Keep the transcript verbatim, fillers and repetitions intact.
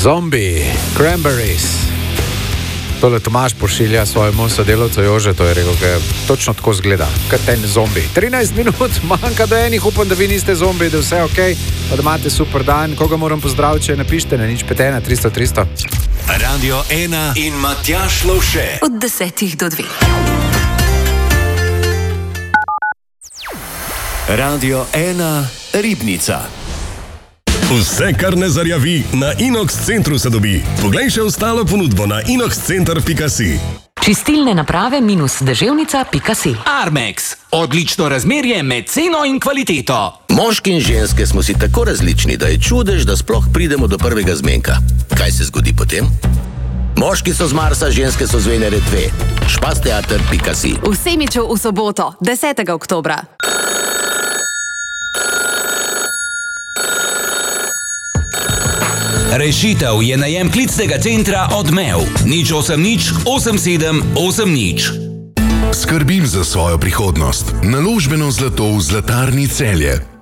Zombi, Cranberries. Tole Tomaž pošilja svojemu sodelavcu Jože, to je rekel, da točno tako zgleda, kot ten zombi. trinajst minut manjka do enih, upam, da vi niste zombi, da vse ok, pa da imate super dan. Koga moram pozdraviti, če napišete na nič pet ena tristo tristo. Radio ena in Matjaž Lovše. Od desetih do dveh. Radio ena Ribnica. Vse, kar ne zarjavi, na Inox centru se dobi. Poglej še ostalo ponudbo na inox center pika si. Čistilne naprave minus deževnica pika si. Armex. Odlično razmerje med ceno in kvaliteto. Moški in ženske smo si tako različni, da je čudež, da sploh pridemo do prvega zmenka. Kaj se zgodi potem? Moški so z Marsa, ženske so z Venere dve. špasteater pika si. V Semiču v soboto, desetega oktobra. Rešitev je najem klicnega centra Odmev. nič osem nič osem sedem osem nič. Skrbim za svojo prihodnost. Naložbeno zlato v Zlatarni Celje.